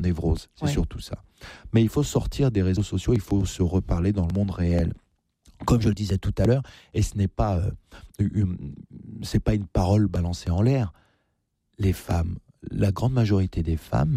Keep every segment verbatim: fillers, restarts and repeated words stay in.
névrose, c'est Ouais. surtout ça. Mais il faut sortir des réseaux sociaux, il faut se reparler dans le monde réel. Comme je le disais tout à l'heure, et ce n'est pas, euh, une, c'est pas une parole balancée en l'air. Les femmes, la grande majorité des femmes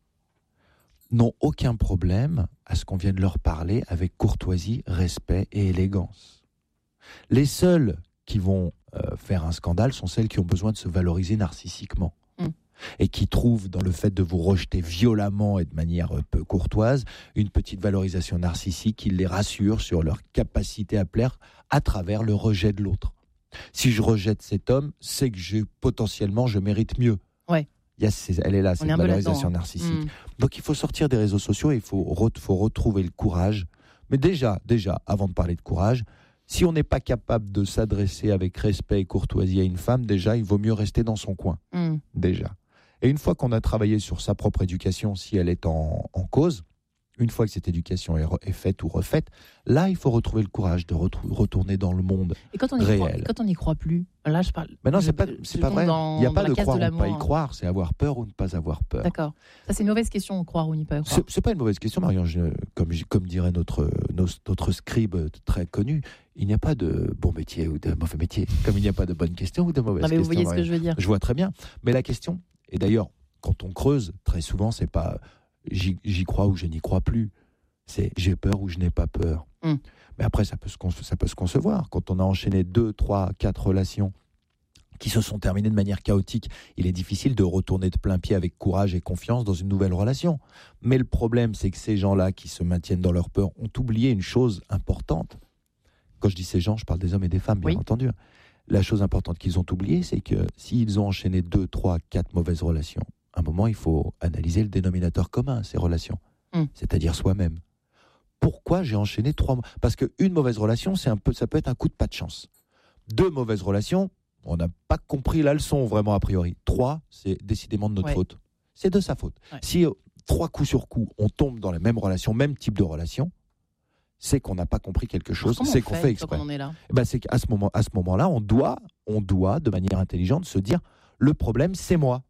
n'ont aucun problème à ce qu'on vienne leur parler avec courtoisie, respect et élégance. Les seules qui vont euh, faire un scandale sont celles qui ont besoin de se valoriser narcissiquement. Mmh. Et qui trouvent dans le fait de vous rejeter violemment et de manière peu courtoise une petite valorisation narcissique qui les rassure sur leur capacité à plaire à travers le rejet de l'autre. Si je rejette cet homme, c'est que je, potentiellement je mérite mieux. Ouais. Il y a ces, elle est là, cette valorisation narcissique. Mmh. Donc il faut sortir des réseaux sociaux et il faut, re, faut retrouver le courage. Mais déjà, déjà, avant de parler de courage, si on n'est pas capable de s'adresser avec respect et courtoisie à une femme, déjà, il vaut mieux rester dans son coin. Mmh. Déjà. Et une fois qu'on a travaillé sur sa propre éducation, si elle est en, en cause, une fois que cette éducation est, re, est faite ou refaite, là, il faut retrouver le courage de retrou- retourner dans le monde et quand on y réel. Croit, quand on n'y croit plus, là, je parle... Mais non, je, c'est pas, c'est pas vrai. Dans, il n'y a pas de croire de ou pas y croire, c'est avoir peur ou ne pas avoir peur. D'accord. Ça, c'est une mauvaise question, croire ou n'y pas croire. C'est, c'est pas une mauvaise question, Marion. Je, comme, comme dirait notre, notre, notre scribe très connu, il n'y a pas de bon métier ou de mauvais métier. Comme il n'y a pas de bonne question ou de mauvaise non, mais question. Vous voyez Marion. Ce que je veux dire. Je vois très bien. Mais la question, et d'ailleurs, quand on creuse, très souvent, c'est pas j'y, j'y crois ou je n'y crois plus. C'est j'ai peur ou je n'ai pas peur. Mm. Mais après, ça peut, se, ça peut se concevoir. Quand on a enchaîné deux, trois, quatre relations qui se sont terminées de manière chaotique, il est difficile de retourner de plein pied avec courage et confiance dans une nouvelle relation. Mais le problème, c'est que ces gens-là qui se maintiennent dans leur peur ont oublié une chose importante. Quand je dis ces gens, je parle des hommes et des femmes, bien oui. entendu. La chose importante qu'ils ont oubliée, c'est que s'ils ont enchaîné deux, trois, quatre mauvaises relations, à un moment, il faut analyser le dénominateur commun à ces relations, mm. c'est-à-dire soi-même. Pourquoi j'ai enchaîné trois mois ? Parce qu'une mauvaise relation, c'est un peu, ça peut être un coup de pas de chance. Deux mauvaises relations, on n'a pas compris la leçon vraiment a priori. Trois, c'est décidément de notre ouais. faute. C'est de sa faute. Ouais. Si euh, trois coups sur coup, on tombe dans la même relation, même type de relation, c'est qu'on n'a pas compris quelque chose, Comment c'est qu'on fait, fait exprès. On est là Et ben c'est qu'à ce moment, à ce moment-là, on doit, on doit, de manière intelligente, se dire le problème, c'est moi.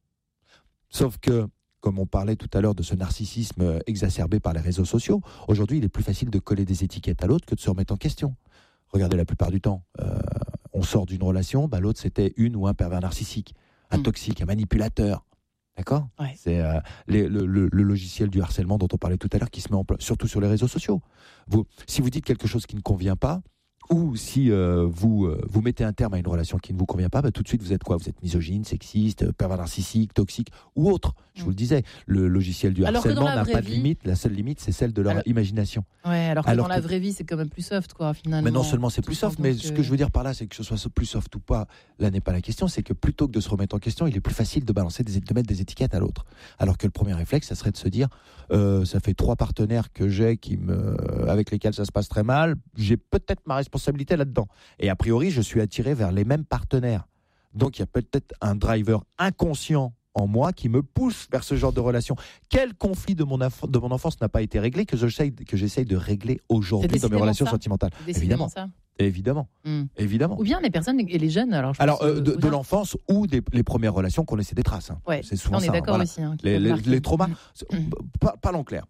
Sauf que, comme on parlait tout à l'heure de ce narcissisme exacerbé par les réseaux sociaux, aujourd'hui, il est plus facile de coller des étiquettes à l'autre que de se remettre en question. Regardez, la plupart du temps, euh, on sort d'une relation, bah, l'autre, c'était une ou un pervers narcissique, un mmh. toxique, un manipulateur. D'accord ? Ouais. C'est euh, les, le, le, le logiciel du harcèlement dont on parlait tout à l'heure qui se met en place, surtout sur les réseaux sociaux. Vous, si vous dites quelque chose qui ne convient pas, ou si euh, vous, euh, vous mettez un terme à une relation qui ne vous convient pas, bah, tout de suite vous êtes quoi ? Vous êtes misogyne, sexiste, pervers narcissique, toxique ou autre. Je mmh. vous le disais, le logiciel du alors harcèlement n'a pas vie... de limite. La seule limite, c'est celle de leur alors... imagination. Ouais, alors que alors dans que... la vraie vie, c'est quand même plus soft, quoi, finalement. Mais non seulement c'est plus soft, mais que... ce que je veux dire par là, c'est que ce soit plus soft ou pas, là n'est pas la question. C'est que plutôt que de se remettre en question, il est plus facile de balancer, des, de mettre des étiquettes à l'autre. Alors que le premier réflexe, ça serait de se dire, euh, ça fait trois partenaires que j'ai qui me, avec lesquels ça se passe très mal. J'ai peut-être ma responsabilité là-dedans. Et a priori, je suis attiré vers les mêmes partenaires. Donc, il y a peut-être un driver inconscient en moi qui me pousse vers ce genre de relation. Quel conflit de mon, aff- de mon enfance n'a pas été réglé que, j'essaye, que j'essaye de régler aujourd'hui dans mes relations ça. sentimentales ? Évidemment. Ça. Évidemment. Mm. Évidemment. Ou bien les personnes et les jeunes. Alors, je alors pense, euh, de, de l'enfance ou des, les premières relations qu'on laissait des traces. Hein. Ouais. C'est souvent on est ça. d'accord voilà. aussi. Hein, les, les, les traumas. Mm. Parlons clair.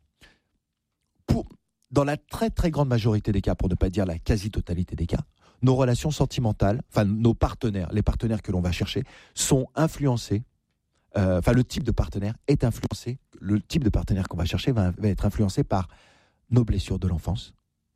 Pour, dans la très très grande majorité des cas, pour ne pas dire la quasi-totalité des cas, nos relations sentimentales, enfin nos partenaires, les partenaires que l'on va chercher, sont influencés. Euh, enfin, le type de partenaire est influencé. Le type de partenaire qu'on va chercher va, va être influencé par nos blessures de l'enfance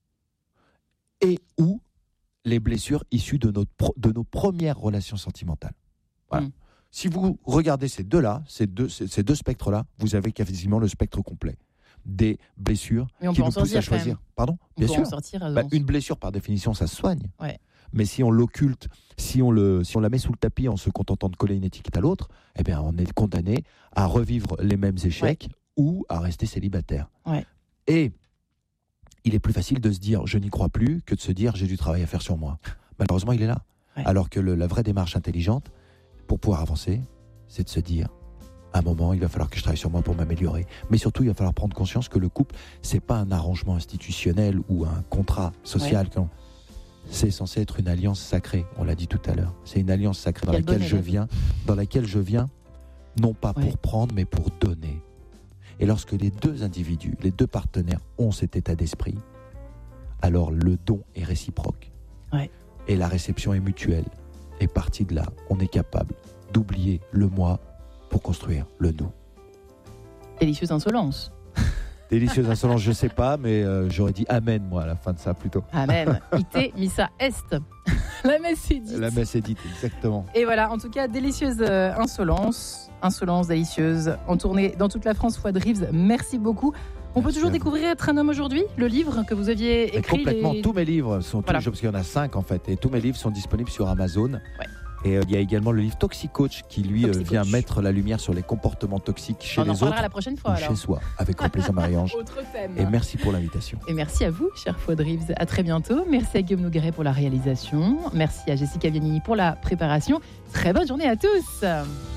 et ou les blessures issues de, notre, de nos premières relations sentimentales. Voilà. Mmh. Si vous regardez ces deux-là, ces deux, ces, ces deux spectres-là, vous avez quasiment le spectre complet des blessures qui nous poussent à choisir. Pardon ? Bien sûr. Sortir, bah, une blessure, par définition, ça se soigne. Ouais. Mais si on l'occulte, si on, le, si on la met sous le tapis en se contentant de coller une étiquette à l'autre, eh bien, on est condamné à revivre les mêmes échecs ouais. ou à rester célibataire. Ouais. Et il est plus facile de se dire « je n'y crois plus » que de se dire « j'ai du travail à faire sur moi ». Malheureusement, il est là. Ouais. Alors que le, la vraie démarche intelligente, pour pouvoir avancer, c'est de se dire « à un moment, il va falloir que je travaille sur moi pour m'améliorer ». Mais surtout, il va falloir prendre conscience que le couple, ce n'est pas un arrangement institutionnel ou un contrat social. Ouais. C'est censé être une alliance sacrée, on l'a dit tout à l'heure. C'est une alliance sacrée dans laquelle je viens, dans laquelle je viens, non pas ouais. pour prendre, mais pour donner. Et lorsque les deux individus, les deux partenaires ont cet état d'esprit, alors le don est réciproque. Ouais. Et la réception est mutuelle. Et parti de là, on est capable d'oublier le moi pour construire le nous. Délicieuse insolence. Délicieuse insolence, je sais pas, mais euh, j'aurais dit amen, moi, à la fin de ça, plutôt. Amen. Ite missa est. La messe est dite. La messe est dite, exactement. Et voilà, en tout cas, délicieuse euh, insolence. Insolence, délicieuse. En tournée dans toute la France, Fouad Reeves, merci beaucoup. On Merci peut toujours découvrir Être un homme aujourd'hui, le livre que vous aviez Et écrit. complètement, les... tous mes livres sont Voilà. tous, parce qu'il y en a cinq en fait, et tous mes livres sont disponibles sur Amazon. Ouais. Et euh, il y a également le livre Toxicoach qui lui euh, Toxicoach. vient mettre la lumière sur les comportements toxiques chez On en les parlera autres la prochaine ou fois alors. chez soi. Avec grand plaisir, Marie-Ange. Autre thème. Et merci pour l'invitation. Et merci à vous, cher Fouad Reeves. À très bientôt. Merci à Guillaume Nogueret pour la réalisation. Merci à Jessica Vianini pour la préparation. Très bonne journée à tous.